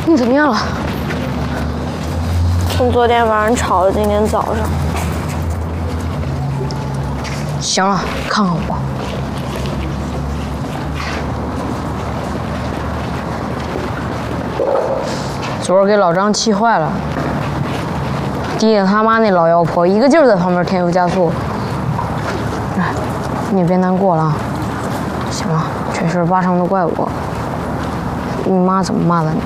你怎么样了？ 从昨天晚上吵到今天早上。 行了，看看我。昨儿给老张气坏了，弟弟他妈那老妖婆一个劲儿在旁边添油加醋。哎，你别难过了啊。行了，这事八成都怪我。你妈怎么骂的你？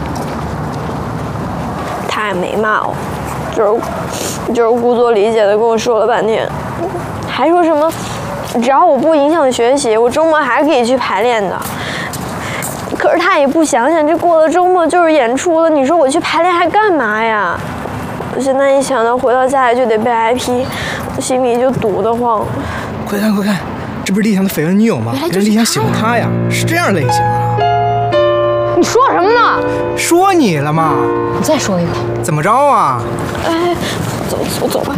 她也没骂我，就是故作理解的跟我说了半天，还说什么只要我不影响学习，我周末还可以去排练的。可是她也不想想，这过了周末就是演出了，你说我去排练还干嘛呀？我现在一想到回到家里就得被挨批，我心里就堵得慌。 快看快看，这不是丽香的绯闻女友吗？人丽香喜欢他呀，是这样类型啊。 你说什么呢？ 说你了吗？ 你再说一个。 怎么着啊？ 哎，走吧。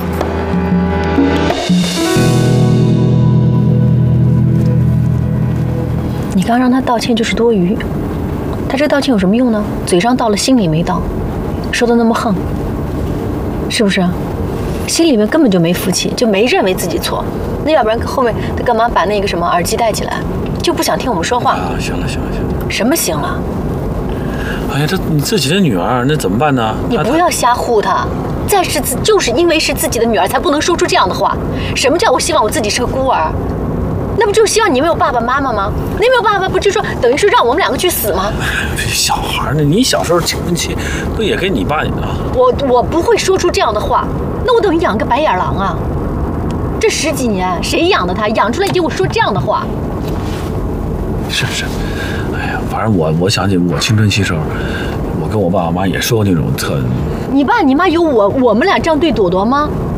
你刚让他道歉就是多余，他这道歉有什么用呢？嘴上道了，心里没道，说的那么横，是不是？心里面根本就没福气，就没认为自己错。那要不然后面他干嘛把那个什么耳机戴起来？就不想听我们说话。 啊，行了。 什么行了？ 哎呀，这你自己的女儿，那怎么办呢？ 你不要瞎护她。就是因为是自己的女儿，才不能说出这样的话。什么叫我希望我自己是个孤儿？那不就是希望你没有爸爸妈妈吗？你没有爸爸，不就说等于是让我们两个去死吗？ 小孩呢，你小时候青春期不也跟你爸啊？ 我不会说出这样的话，那我等于养个白眼狼啊！这10几年谁养的他？养出来给我说这样的话。 是，哎呀，反正我想起我青春期时候，我跟我爸我妈也说过那种特。 你爸你妈有我们俩这样对朵朵吗？